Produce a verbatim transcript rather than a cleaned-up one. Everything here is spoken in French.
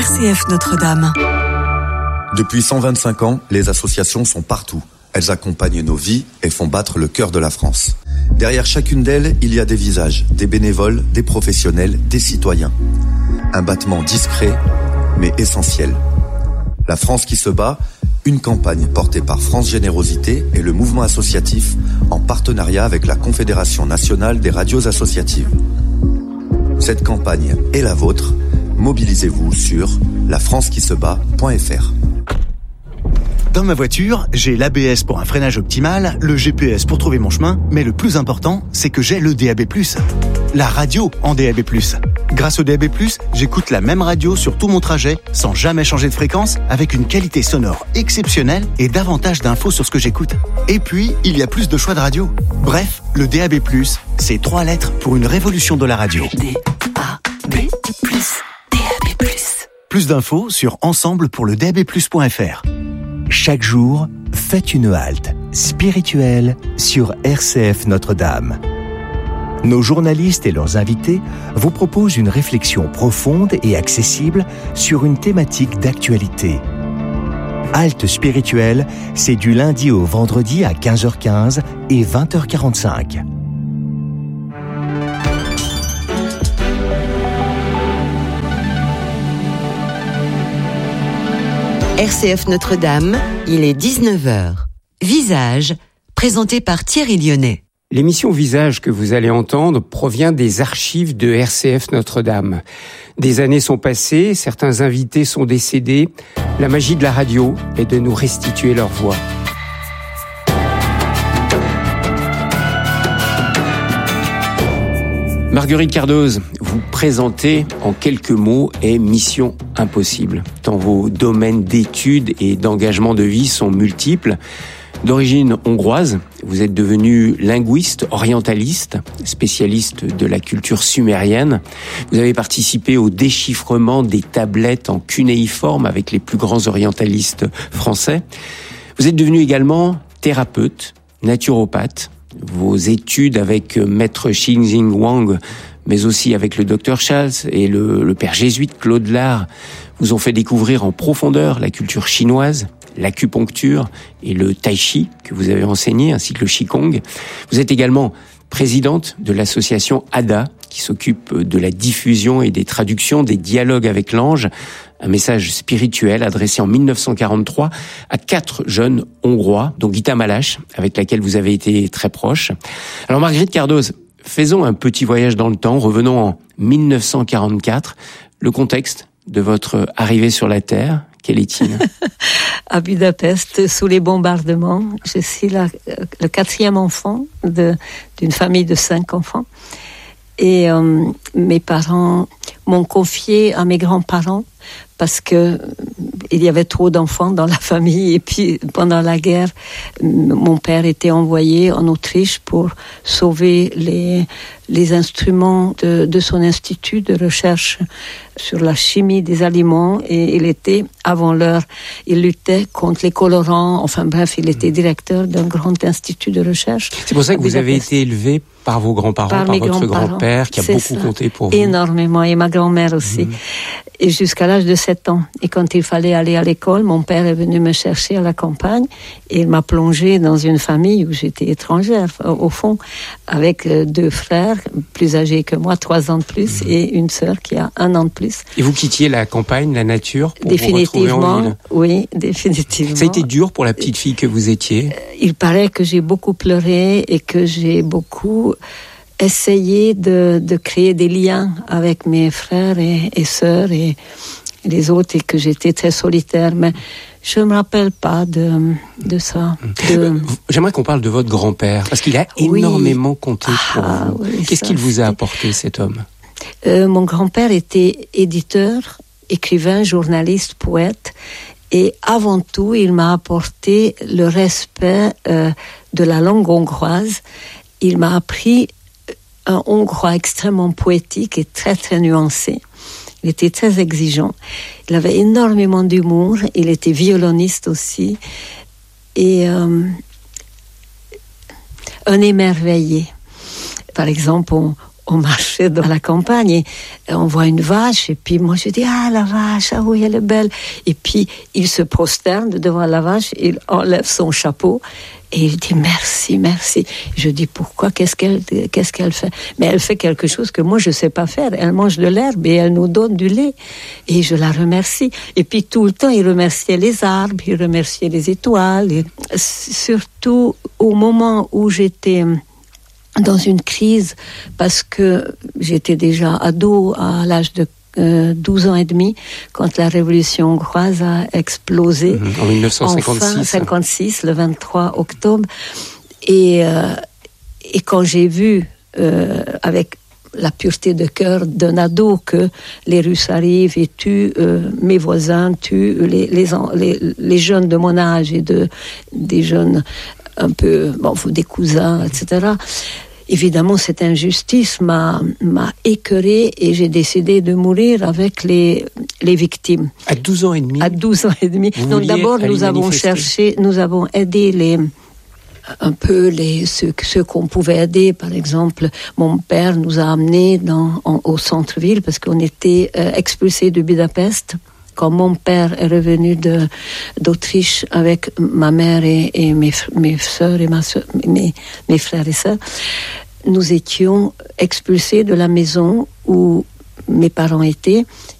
R C F Notre-Dame. Depuis cent vingt-cinq ans, les associations sont partout. Elles accompagnent nos vies et font battre le cœur de la France. Derrière chacune d'elles, il y a des visages, des bénévoles, des professionnels, des citoyens. Un battement discret, mais essentiel. La France qui se bat, une campagne portée par France Générosité et le mouvement associatif en partenariat avec la Confédération nationale des radios associatives. Cette campagne est la vôtre. Mobilisez-vous sur la france qui se bat point f r. Dans ma voiture, j'ai l'A B S pour un freinage optimal, le G P S pour trouver mon chemin, mais le plus important, c'est que j'ai le D A B plus. La radio en D A B plus. Grâce au D A B plus, j'écoute la même radio sur tout mon trajet, sans jamais changer de fréquence, avec une qualité sonore exceptionnelle et davantage d'infos sur ce que j'écoute. Et puis, il y a plus de choix de radio. Bref, le D A B plus, c'est trois lettres pour une révolution de la radio. D A B plus, D A B plus. Plus d'infos sur ensemble pour le D A B plus point f r. Chaque jour, faites une halte spirituelle sur R C F Notre-Dame. Nos journalistes et leurs invités vous proposent une réflexion profonde et accessible sur une thématique d'actualité. Halte spirituelle, c'est du lundi au vendredi à quinze heures quinze et vingt heures quarante-cinq. R C F Notre-Dame, il est dix-neuf heures. Visage, présenté par Thierry Lyonnais. L'émission Visage que vous allez entendre provient des archives de R C F Notre-Dame. Des années sont passées, certains invités sont décédés. La magie de la radio est de nous restituer leur voix. Marguerite Cardoz, vous présenter en quelques mots est mission impossible, tant vos domaines d'études et d'engagement de vie sont multiples. D'origine hongroise, vous êtes devenu linguiste, orientaliste, spécialiste de la culture sumérienne. Vous avez participé au déchiffrement des tablettes en cunéiforme avec les plus grands orientalistes français. Vous êtes devenu également thérapeute, naturopathe. Vos études avec maître Xinjing Wang, mais aussi avec le docteur Charles et le, le père jésuite Claude Lard, vous ont fait découvrir en profondeur la culture chinoise, l'acupuncture et le tai chi que vous avez enseigné, ainsi que le qigong. Vous êtes également présidente de l'association A D A, qui s'occupe de la diffusion et des traductions des dialogues avec l'ange, un message spirituel adressé en dix-neuf cent quarante-trois à quatre jeunes Hongrois, dont Gita Malache, avec laquelle vous avez été très proche. Alors Marguerite Cardoz, faisons un petit voyage dans le temps, revenons en dix-neuf cent quarante-quatre, le contexte de votre arrivée sur la Terre, quel est-il ? À Budapest, sous les bombardements, je suis la, le quatrième enfant de, d'une famille de cinq enfants. Et euh, mes parents m'ont confié à mes grands-parents parce que il y avait trop d'enfants dans la famille. Et puis, pendant la guerre, mon père était envoyé en Autriche pour sauver les, les instruments de, de son institut de recherche sur la chimie des aliments. Et il était, avant l'heure, il luttait contre les colorants. Enfin bref, il était directeur d'un grand institut de recherche. C'est pour ça que vous avez été élevé par vos grands-parents, par, par votre grand-père, qui a beaucoup ça. compté pour vous. Énormément, et ma grand-mère aussi. Mmh. Et jusqu'à l'âge de sept ans. Et quand il fallait aller à l'école, mon père est venu me chercher à la campagne et il m'a plongé dans une famille où j'étais étrangère, au fond, avec deux frères plus âgés que moi, trois ans de plus, mmh. et une sœur qui a un an de plus. Et vous quittiez la campagne, la nature, pour définitivement, vous retrouver en ville ? Oui, définitivement. Ça a été dur pour la petite fille que vous étiez ? Il paraît que j'ai beaucoup pleuré et que j'ai beaucoup essayé de, de créer des liens avec mes frères et, et sœurs et les autres, et que j'étais très solitaire, mais je ne me rappelle pas de, de ça. De... J'aimerais qu'on parle de votre grand-père, parce qu'il a énormément oui. compté pour ah, vous. Oui, Qu'est-ce ça, qu'il vous a c'est... apporté, cet homme ? euh, Mon grand-père était éditeur, écrivain, journaliste, poète, et avant tout, il m'a apporté le respect euh, de la langue hongroise. Il m'a appris un hongrois extrêmement poétique et très très nuancé. Il était très exigeant. Il avait énormément d'humour. Il était violoniste aussi. Et euh, un émerveillé. Par exemple, on, on marchait dans la campagne et on voit une vache et puis moi je dis ah la vache, ah oui elle est belle, et puis il se prosterne devant la vache, il enlève son chapeau et il dit merci, merci. Je dis pourquoi, qu'est-ce qu'elle, qu'est-ce qu'elle fait? Mais elle fait quelque chose que moi je sais pas faire. Elle mange de l'herbe et elle nous donne du lait. Et je la remercie. Et puis tout le temps, il remerciait les arbres, il remerciait les étoiles. Et surtout au moment où j'étais dans une crise, parce que j'étais déjà ado à l'âge de Euh, douze ans et demi, quand la révolution hongroise a explosé. Mmh, en dix-neuf cent cinquante-six. Enfin, cinquante-six, le vingt-trois octobre. Et, euh, et quand j'ai vu, euh, avec la pureté de cœur d'un ado, que les Russes arrivent et tuent euh, mes voisins, tuent les, les, les, les jeunes de mon âge et de, des jeunes un peu, bon, des cousins, et cetera, évidemment, cette injustice m'a, m'a écœurée et j'ai décidé de mourir avec les, les victimes. À douze ans et demi? À douze ans et demi. Vous Donc d'abord, nous avons manifester. cherché, nous avons aidé les, un peu les, ceux, ceux qu'on pouvait aider. Par exemple, mon père nous a amenés dans, en, au centre-ville parce qu'on était euh, expulsés de Budapest. Quand mon père est revenu de, d'Autriche avec ma mère et, et mes, mes sœurs et ma soeur, mes, mes frères et sœurs, nous étions expulsés de la maison où mes parents étaient